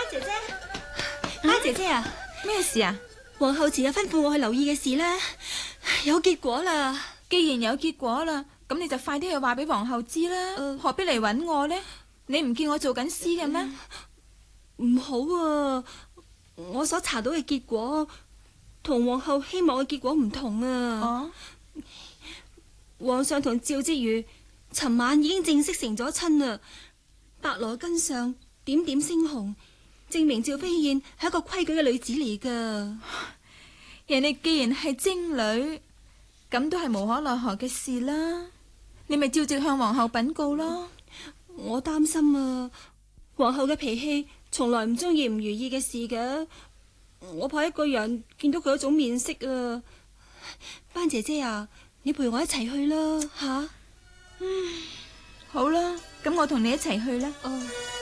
姐姐，班姐姐啊， 咩事啊？ 皇后前日吩咐我去留意嘅事呢，有結果啦。 既然有結果啦，咁你就快啲去話俾皇后知啦。何必嚟搵我呢？你唔見我做緊詩嘅咩？ 唔好啊！我所查到嘅結果同皇后希望嘅結果唔同啊。皇上同趙之瑜尋晚已經正式成咗親啦，白羅根上點點猩紅，證明趙飛燕係一個規矩嘅女子嚟噶。 人哋既然係貞女，咁都係無可奈何嘅事啦。你咪照直向皇后稟告咯。 我擔心啊，皇后嘅脾氣從來唔中意唔如意嘅事嘅，我怕一個人見到佢一種面色啊。班姐姐啊，你陪我一齊去啦吓。 好啦，咁我同你一齊去啦。